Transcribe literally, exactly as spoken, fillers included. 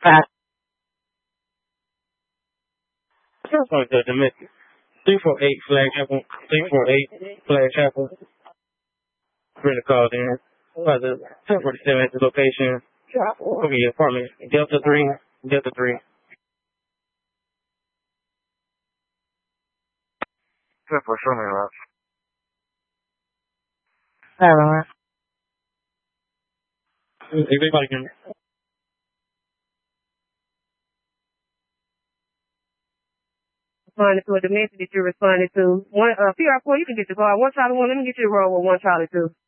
Uh, oh, the Dominican. three four eight Flag Chapel. three four eight Flag Chapel. Really called in. About the ten forty-seven at the location. Okay, apartment. Delta three. Delta three. ten for show me around. Alright. Everybody can. Responding to a dimension that you're responding to. One uh P R four, you can get the call. One Charlie one, let me get you to roll with one Charlie two.